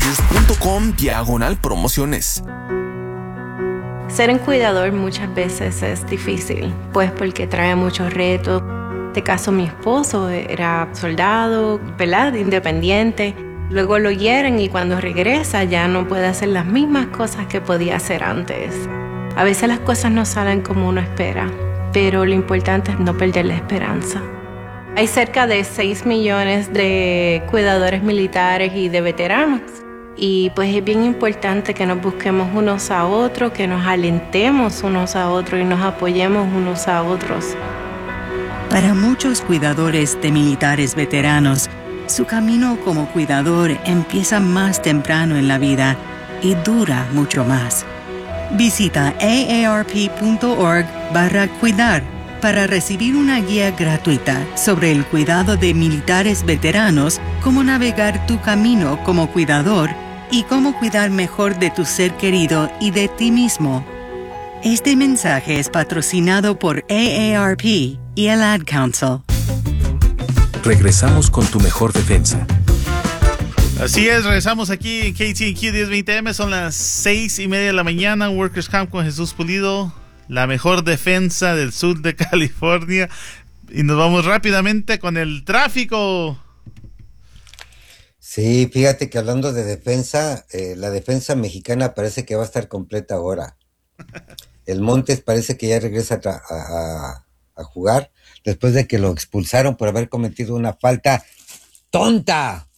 www.rogers.com/promociones. Ser un cuidador muchas veces es difícil, pues porque trae muchos retos. En este caso, mi esposo era soldado, ¿verdad? Independiente. Luego lo hieren y cuando regresa ya no puede hacer las mismas cosas que podía hacer antes. A veces las cosas no salen como uno espera, pero lo importante es no perder la esperanza. Hay cerca de 6 millones de cuidadores militares y de veteranos. Y pues es bien importante que nos busquemos unos a otros, que nos alentemos unos a otros y nos apoyemos unos a otros. Para muchos cuidadores de militares veteranos, su camino como cuidador empieza más temprano en la vida y dura mucho más. Visita aarp.org/cuidar para recibir una guía gratuita sobre el cuidado de militares veteranos, cómo navegar tu camino como cuidador y cómo cuidar mejor de tu ser querido y de ti mismo. Este mensaje es patrocinado por AARP y el Ad Council. Regresamos con tu mejor defensa. Así es, regresamos aquí en KTNQ 1020M, son las 6:30 de la mañana, Workers Camp con Jesús Pulido, la mejor defensa del sur de California, y nos vamos rápidamente con el tráfico. Sí, fíjate que hablando de defensa, la defensa mexicana parece que va a estar completa ahora. El Montes parece que ya regresa a jugar después de que lo expulsaron por haber cometido una falta tonta.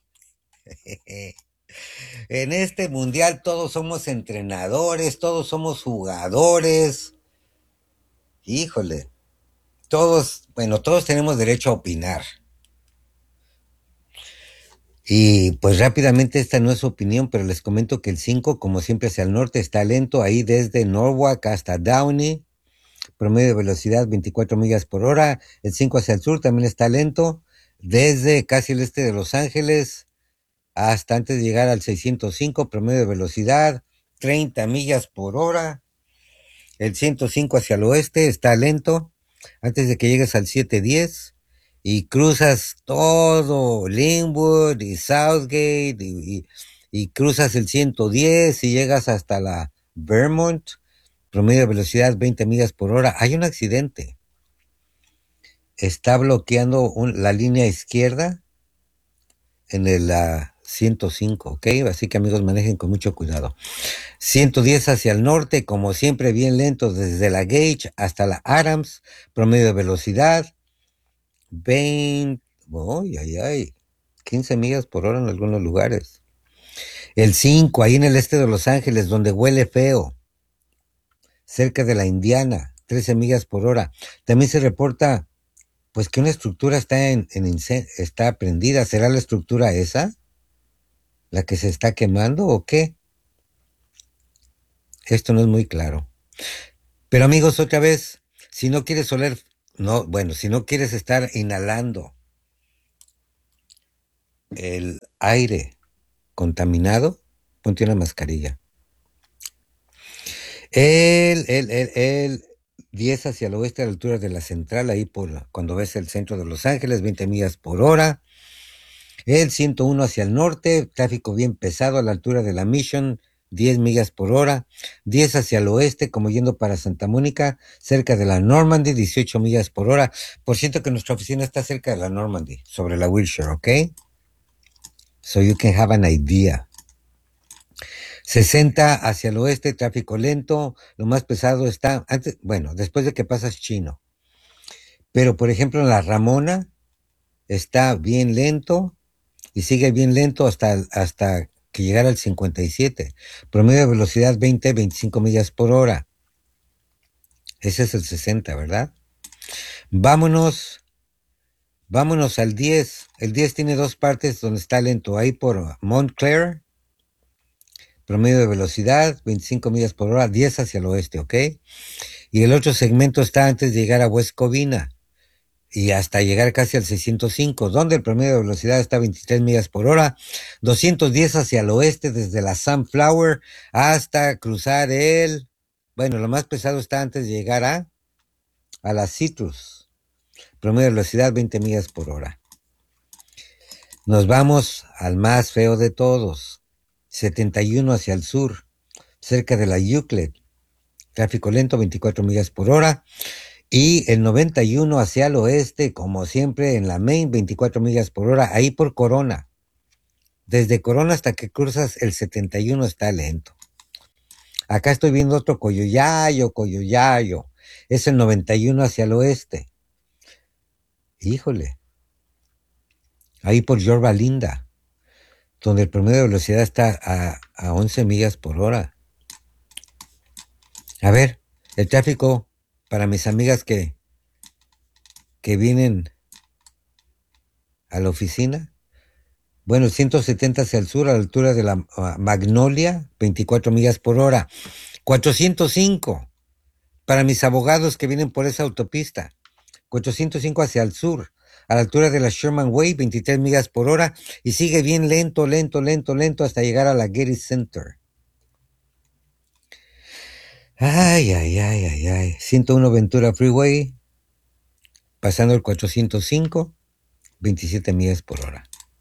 En este mundial todos somos entrenadores, todos somos jugadores. Híjole, todos tenemos derecho a opinar. Y pues rápidamente, esta no es su opinión, pero les comento que el 5, como siempre hacia el norte, está lento, ahí desde Norwalk hasta Downey, promedio de velocidad 24 millas por hora. El 5 hacia el sur también está lento, desde casi el este de Los Ángeles hasta antes de llegar al 605, promedio de velocidad 30 millas por hora. El 105 hacia el oeste está lento, antes de que llegues al 710. Y cruzas todo Linwood y Southgate y cruzas el 110 y llegas hasta la Vermont, promedio de velocidad 20 millas por hora. Hay un accidente. Está bloqueando la línea izquierda en el 105, ¿ok? Así que amigos, manejen con mucho cuidado. 110 hacia el norte, como siempre, bien lento desde la Gage hasta la Adams, promedio de velocidad 15 millas por hora en algunos lugares. El 5, ahí en el este de Los Ángeles, donde huele feo, cerca de la Indiana, 13 millas por hora. También se reporta, pues, que una estructura está prendida. ¿Será la estructura esa la que se está quemando o qué? Esto no es muy claro. Pero amigos, otra vez, si no quieres si no quieres estar inhalando el aire contaminado, ponte una mascarilla. El 10 hacia el oeste a la altura de la central, ahí cuando ves el centro de Los Ángeles, 20 millas por hora. El 101 hacia el norte, tráfico bien pesado a la altura de la Mission, 10 millas por hora. 10 hacia el oeste, como yendo para Santa Mónica, cerca de la Normandy, 18 millas por hora. Por cierto que nuestra oficina está cerca de la Normandy, sobre la Wilshire, ¿ok? So you can have an idea. 60 hacia el oeste, tráfico lento. Lo más pesado está después de que pasas Chino. Pero, por ejemplo, en la Ramona está bien lento y sigue bien lento hasta que llegara al 57. Promedio de velocidad 25 millas por hora. Ese es el 60, ¿verdad? Vámonos al 10. El 10 tiene dos partes donde está lento. Ahí por Montclair, promedio de velocidad 25 millas por hora, 10 hacia el oeste, ¿ok? Y el otro segmento está antes de llegar a West Covina y hasta llegar casi al 605, donde el promedio de velocidad está 23 millas por hora, 210 hacia el oeste desde la Sunflower hasta cruzar lo más pesado está antes de llegar a la Citrus, promedio de velocidad 20 millas por hora. Nos vamos al más feo de todos, 71 hacia el sur, cerca de la Euclid. Tráfico lento, 24 millas por hora. Y el 91 hacia el oeste, como siempre, en la Main, 24 millas por hora, ahí por Corona. Desde Corona hasta que cruzas el 71 está lento. Acá estoy viendo otro Coyoyayo. Es el 91 hacia el oeste. Híjole. Ahí por Yorba Linda, donde el promedio de velocidad está a 11 millas por hora. A ver, el tráfico para mis amigas que vienen a la oficina. Bueno, 170 hacia el sur, a la altura de la Magnolia, 24 millas por hora. 405 para mis abogados que vienen por esa autopista. 405 hacia el sur, a la altura de la Sherman Way, 23 millas por hora. Y sigue bien lento hasta llegar a la Getty Center. Ay. 101 Ventura Freeway, pasando el 405, 27 millas por hora.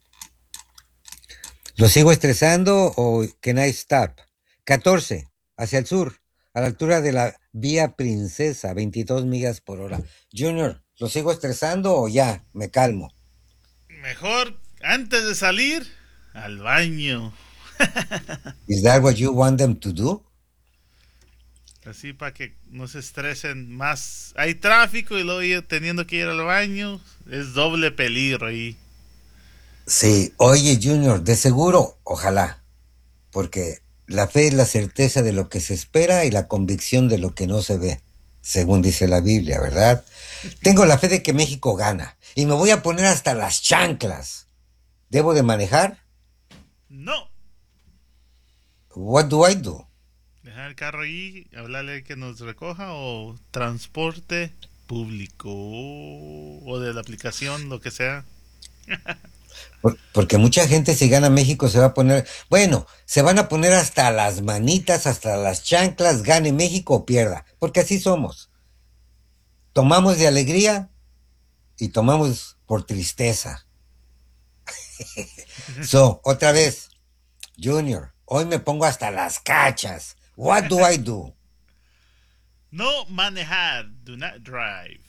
¿Lo sigo estresando o can I stop? 14, hacia el sur, a la altura de la Vía Princesa, 22 millas por hora. Junior, ¿lo sigo estresando o ya me calmo? Mejor, antes de salir, al baño. Is that what you want them to do? Así para que no se estresen más. Hay tráfico y luego teniendo que ir al baño, es doble peligro ahí. Sí, oye Junior, de seguro, ojalá, porque la fe es la certeza de lo que se espera y la convicción de lo que no se ve, según dice la Biblia, ¿verdad? Tengo la fe de que México gana y me voy a poner hasta las chanclas. ¿Debo de manejar? No. What do I do? Dejar el carro ahí, hablarle que nos recoja o transporte público o de la aplicación, lo que sea. Porque mucha gente si gana México se va a poner, bueno, se van a poner hasta las manitas, hasta las chanclas, gane México o pierda, porque así somos. Tomamos de alegría y tomamos por tristeza. Otra vez, Junior, hoy me pongo hasta las cachas. What do I do? No manejar, do not drive.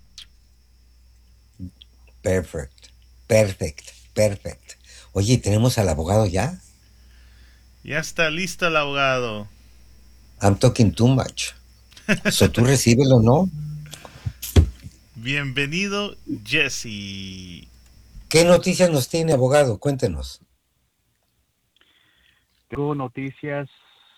Perfect. Oye, ¿tenemos al abogado ya? Ya está listo el abogado. I'm talking too much. ¿Tú recíbelo, no? Bienvenido, Jesse. ¿Qué noticias nos tiene, abogado? Cuéntenos. Tengo noticias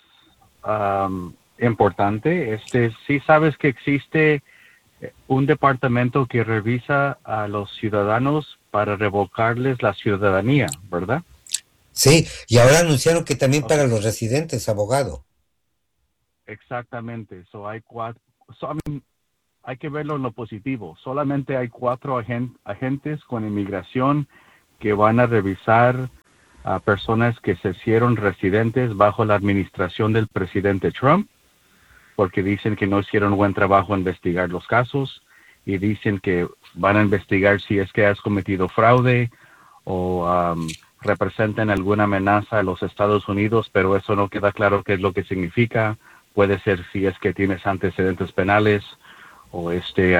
importantes. Sí sabes que existe un departamento que revisa a los ciudadanos para revocarles la ciudadanía, ¿verdad? Sí, y ahora anunciaron que también para los residentes, abogado. Exactamente. Hay que verlo en lo positivo. Solamente hay 4 agentes con inmigración que van a revisar a personas que se hicieron residentes bajo la administración del presidente Trump, porque dicen que no hicieron buen trabajo en investigar los casos y dicen que van a investigar si es que has cometido fraude o representan alguna amenaza a los Estados Unidos, pero eso no queda claro qué es lo que significa. Puede ser si es que tienes antecedentes penales o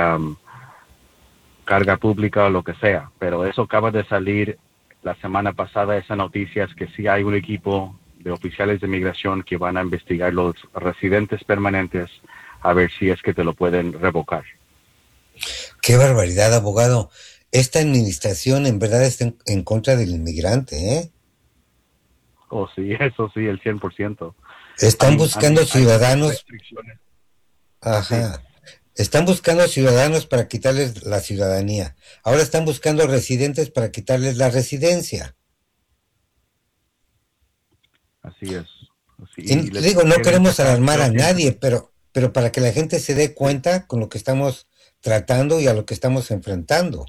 carga pública o lo que sea, pero eso acaba de salir la semana pasada. Esa noticia es que sí hay un equipo de oficiales de migración que van a investigar los residentes permanentes a ver si es que te lo pueden revocar. Qué barbaridad, abogado. Esta administración en verdad está en contra del inmigrante, ¿eh? Oh, sí, eso sí, el 100%. Están buscando ciudadanos. Ajá. Sí. Están buscando ciudadanos para quitarles la ciudadanía. Ahora están buscando residentes para quitarles la residencia. Así es. Digo, no queremos alarmar a nadie, pero para que la gente se dé cuenta con lo que estamos tratando y a lo que estamos enfrentando.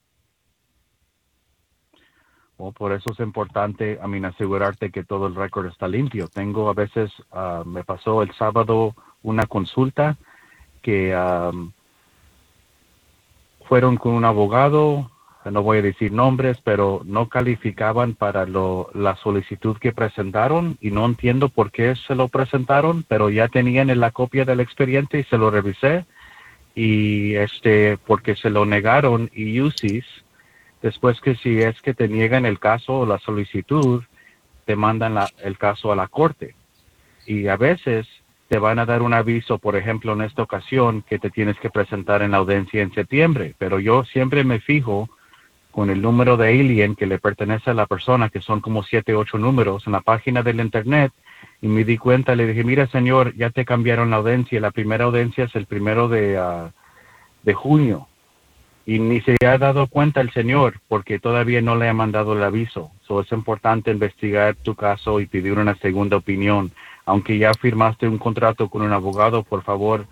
Por eso es importante, asegurarte que todo el récord está limpio. Tengo a veces, me pasó el sábado una consulta que fueron con un abogado, no voy a decir nombres, pero no calificaban para la solicitud que presentaron y no entiendo por qué se lo presentaron, pero ya tenían la copia del expediente y se lo revisé y porque se lo negaron y UCIS, después que si es que te niegan el caso o la solicitud, te mandan el caso a la corte y a veces te van a dar un aviso, por ejemplo, en esta ocasión que te tienes que presentar en la audiencia en septiembre, pero yo siempre me fijo con el número de alien que le pertenece a la persona, que son como 7, 8 números en la página del internet, y me di cuenta, le dije, mira señor, ya te cambiaron la audiencia, la primera audiencia es el 1 de junio, y ni se ha dado cuenta el señor, porque todavía no le ha mandado el aviso. Es importante investigar tu caso y pedir una segunda opinión. Aunque ya firmaste un contrato con un abogado, por favor,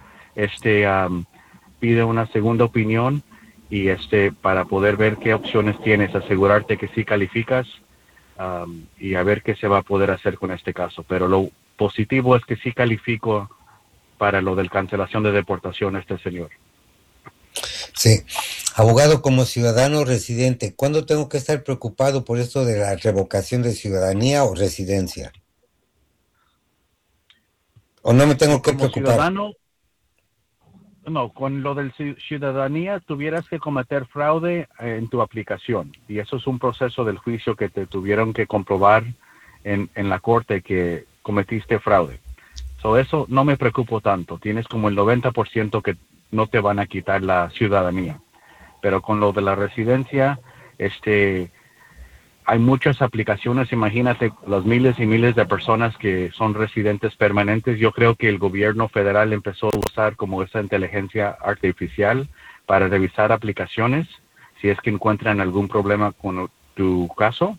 pide una segunda opinión y para poder ver qué opciones tienes, asegurarte que sí calificas y a ver qué se va a poder hacer con este caso. Pero lo positivo es que sí califico para lo del cancelación de deportación este señor. Sí. Abogado, como ciudadano residente, ¿cuándo tengo que estar preocupado por esto de la revocación de ciudadanía o residencia? ¿O no me tengo que preocupar? Ciudadano, no, con lo de ciudadanía tuvieras que cometer fraude en tu aplicación y eso es un proceso del juicio que te tuvieron que comprobar en la corte que cometiste fraude. Eso no me preocupo tanto, tienes como el 90% que no te van a quitar la ciudadanía. Pero con lo de la residencia, hay muchas aplicaciones, imagínate las miles y miles de personas que son residentes permanentes. Yo creo que el gobierno federal empezó a usar como esa inteligencia artificial para revisar aplicaciones, si es que encuentran algún problema con tu caso.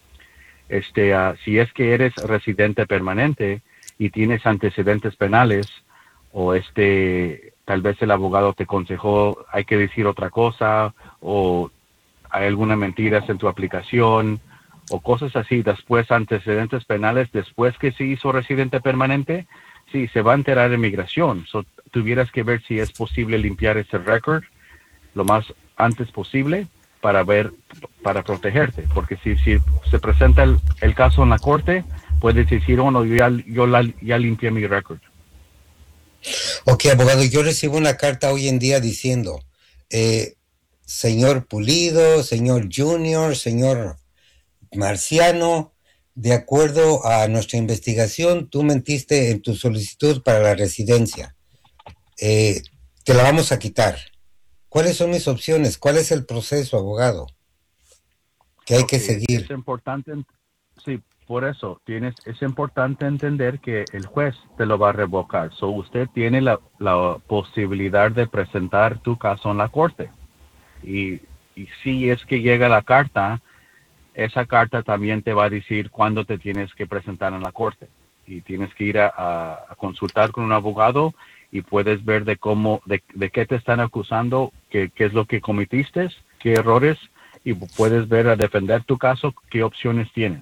Si es que eres residente permanente y tienes antecedentes penales, o tal vez el abogado te aconsejó, hay que decir otra cosa, o hay alguna mentira en tu aplicación, o cosas así, después antecedentes penales, después que se hizo residente permanente, sí, se va a enterar de migración. Tuvieras que ver si es posible limpiar ese récord lo más antes posible para para protegerte, porque si se presenta el caso en la corte, puedes decir, oh no, yo ya limpié mi récord. Ok, abogado, yo recibo una carta hoy en día diciendo, señor Pulido, señor Junior, señor Marciano, de acuerdo a nuestra investigación, tú mentiste en tu solicitud para la residencia. Te la vamos a quitar. ¿Cuáles son mis opciones? ¿Cuál es el proceso, abogado, que hay que seguir? Es importante, sí, por eso es importante entender que el juez te lo va a revocar. Usted tiene la posibilidad de presentar tu caso en la corte. Y si es que llega la carta, esa carta también te va a decir cuándo te tienes que presentar en la corte. Y tienes que ir a consultar con un abogado y puedes ver de qué te están acusando, qué es lo que cometiste, qué errores, y puedes ver a defender tu caso, qué opciones tienes.